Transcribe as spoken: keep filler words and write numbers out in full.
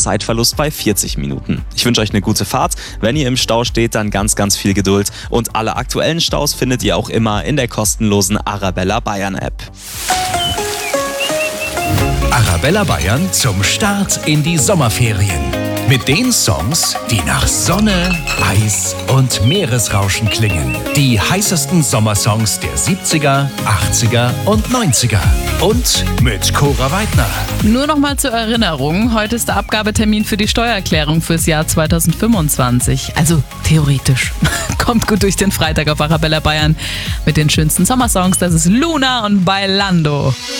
Zeitverlust bei vierzig Minuten. Ich wünsche euch eine gute Fahrt. Wenn ihr im Stau steht, dann ganz, ganz viel Geduld. Und alle aktuellen Staus findet ihr auch immer in der kostenlosen Arabella Bayern App. Arabella Bayern zum Start in die Sommerferien. Mit den Songs, die nach Sonne, Eis und Meeresrauschen klingen. Die heißesten Sommersongs der siebziger, achtziger und neunziger. Und mit Cora Weidner. Nur noch mal zur Erinnerung, heute ist der Abgabetermin für die Steuererklärung fürs Jahr zweitausendfünfundzwanzig. Also theoretisch. Kommt gut durch den Freitag auf Arabella Bayern mit den schönsten Sommersongs. Das ist Luna und Bailando.